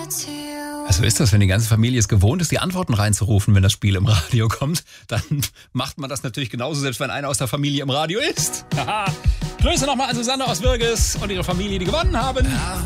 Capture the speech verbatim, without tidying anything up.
Also ist das, wenn die ganze Familie es gewohnt ist, die Antworten reinzurufen, wenn das Spiel im Radio kommt, dann macht man das natürlich genauso, selbst wenn einer aus der Familie im Radio ist. Haha. Grüße nochmal an Susanne aus Würges und ihre Familie, die gewonnen haben.